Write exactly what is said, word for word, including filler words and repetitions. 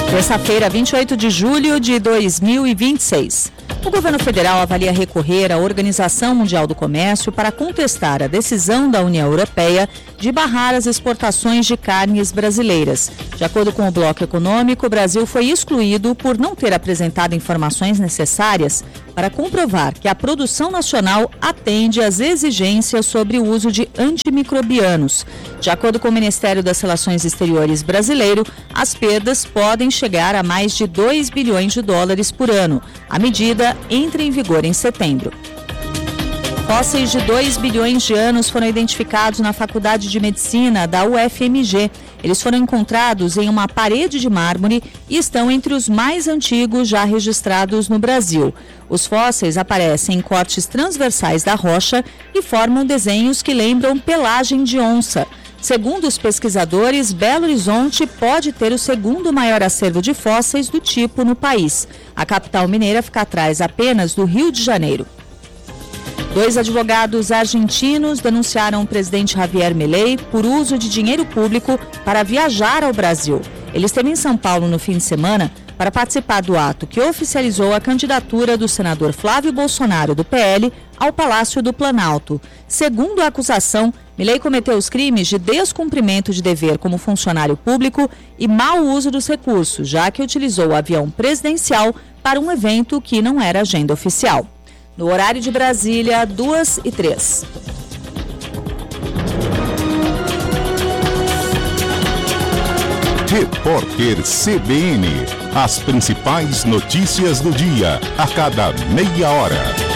Terça-feira, vinte e oito de julho de dois mil e vinte e seis. O governo federal avalia recorrer à Organização Mundial do Comércio para contestar a decisão da União Europeia de barrar as exportações de carnes brasileiras. De acordo com o Bloco Econômico, o Brasil foi excluído por não ter apresentado informações necessárias para comprovar que a produção nacional atende às exigências sobre o uso de antimicrobianos. De acordo com o Ministério das Relações Exteriores brasileiro, as perdas podem chegar a mais de dois bilhões de dólares por ano. A medida entra em vigor em setembro. Fósseis de dois bilhões de anos foram identificados na Faculdade de Medicina da U F M G. Eles foram encontrados em uma parede de mármore e estão entre os mais antigos já registrados no Brasil. Os fósseis aparecem em cortes transversais da rocha e formam desenhos que lembram pelagem de onça. Segundo os pesquisadores, Belo Horizonte pode ter o segundo maior acervo de fósseis do tipo no país. A capital mineira fica atrás apenas do Rio de Janeiro. Dois advogados argentinos denunciaram o presidente Javier Milei por uso de dinheiro público para viajar ao Brasil. Ele esteve em São Paulo no fim de semana para participar do ato que oficializou a candidatura do senador Flávio Bolsonaro, do P L, ao Palácio do Planalto. Segundo a acusação, Milei cometeu os crimes de descumprimento de dever como funcionário público e mau uso dos recursos, já que utilizou o avião presidencial para um evento que não era agenda oficial. No horário de Brasília, duas e três. Repórter C B N. As principais notícias do dia, a cada meia hora.